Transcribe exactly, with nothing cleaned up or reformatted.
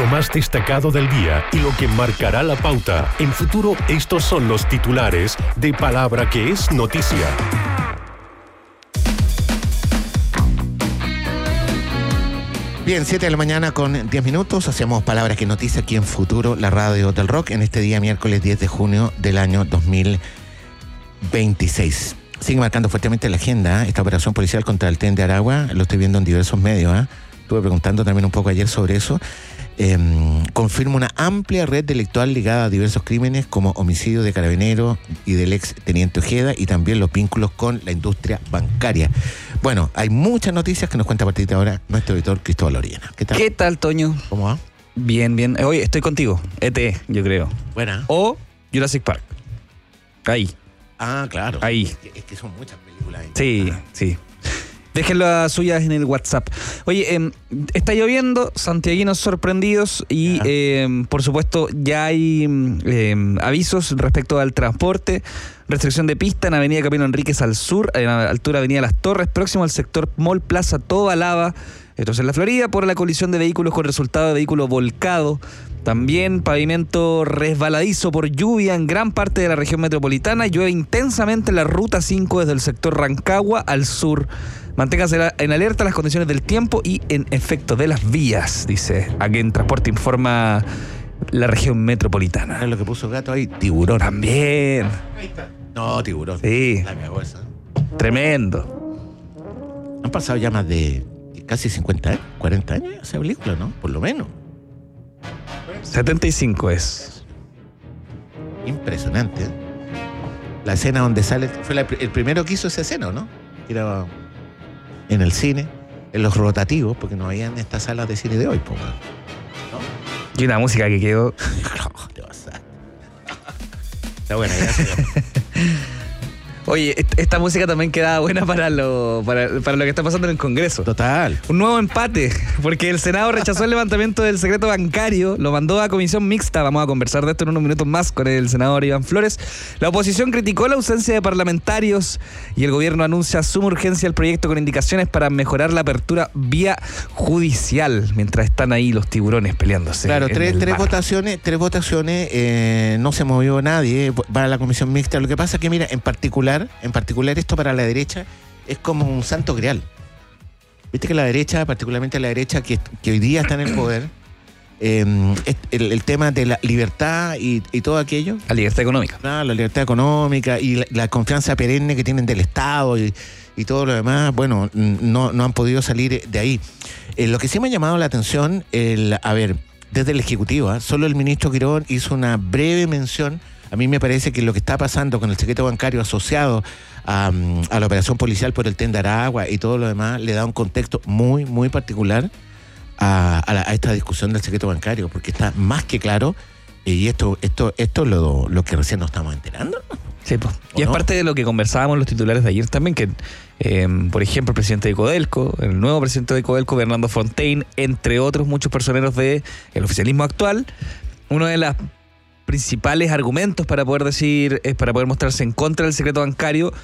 más destacado del día y lo que marcará la pauta. En Futuro, estos son los titulares de Palabra que es noticia. Bien, siete de la mañana con diez minutos. Hacemos Palabras que noticia aquí en Futuro, la radio del rock, en este día miércoles diez de junio del año dos mil veintiséis. Sigue marcando fuertemente la agenda ¿eh? esta operación policial contra el Tren de Aragua. Lo estoy viendo en diversos medios. ¿eh? Estuve preguntando también un poco ayer sobre eso. Eh, confirma una amplia red delictual ligada a diversos crímenes como homicidio de carabineros y del ex teniente Ojeda, y también los vínculos con la industria bancaria. Bueno, hay muchas noticias que nos cuenta a partir de ahora nuestro editor Cristóbal Orellana. ¿Qué tal? ¿Qué tal, Toño? ¿Cómo va? Bien, bien. Oye, estoy contigo. E T, yo creo. Buena. O Jurassic Park. Ahí. Ah, claro. Ahí. Es que, es que son muchas películas. Ahí. Sí, ah. sí. Déjenlo a suyas en el WhatsApp. Oye, eh, está lloviendo, santiaguinos sorprendidos y, eh, por supuesto, ya hay eh, avisos respecto al transporte. Restricción de pista en Avenida Camilo Enríquez al sur, en la altura de Avenida Las Torres, próximo al sector Mall Plaza Tobalaba. Esto es en la Florida, por la colisión de vehículos con resultado de vehículo volcado. También pavimento resbaladizo por lluvia en gran parte de la región metropolitana. Llueve intensamente en la ruta cinco desde el sector Rancagua al sur. Manténgase en alerta las condiciones del tiempo y en efecto de las vías, dice aquí en Transporte informa la región metropolitana. ¿Es lo que puso el gato ahí? Tiburón. También. Ahí está. No, tiburón. Sí. La cagó esa. Tremendo. Han pasado ya más de casi cincuenta años, cuarenta años esa película, ¿no? Por lo menos. setenta y cinco es. Impresionante, ¿eh? La escena donde sale, fue la, el primero que hizo esa escena, ¿no? Era en el cine, en los rotativos, porque no había en estas salas de cine de hoy, pues, ¿no? Y una música que quedó. No, te vas a... Está buena, gracias. Oye, esta música también queda buena para lo, para, para lo que está pasando en el Congreso. Total. Un nuevo empate, porque el Senado rechazó el levantamiento del secreto bancario, lo mandó a comisión mixta. Vamos a conversar de esto en unos minutos más con el senador Iván Flores. La oposición criticó la ausencia de parlamentarios y el gobierno anuncia suma urgencia el proyecto con indicaciones para mejorar la apertura vía judicial, mientras están ahí los tiburones peleándose. Claro, tres, tres mar. votaciones, tres votaciones, eh, no se movió nadie para la comisión mixta. Lo que pasa es que, mira, en particular En particular esto para la derecha es como un santo grial. Viste que la derecha, particularmente la derecha que, que hoy día está en el poder, eh, el, el tema de la libertad y, y todo aquello. La libertad económica. Ah, la libertad económica y la, la confianza perenne que tienen del Estado y, y todo lo demás, bueno, no, no han podido salir de ahí. Eh, lo que sí me ha llamado la atención, el, a ver, desde el Ejecutivo, ¿eh? Solo el ministro Quirón hizo una breve mención. A mí me parece que lo que está pasando con el secreto bancario asociado a, a la operación policial por el Tren de Aragua y todo lo demás le da un contexto muy, muy particular a, a, la, a esta discusión del secreto bancario, porque está más que claro, y esto esto esto es lo, lo que recién nos estamos enterando. Sí, pues. Y es no? parte de lo que conversábamos en los titulares de ayer también, que, eh, por ejemplo, el presidente de Codelco, el nuevo presidente de Codelco, Bernardo Fontaine, entre otros muchos personeros del oficialismo actual, una de las principales argumentos para poder decir, es para poder mostrarse en contra del secreto bancario,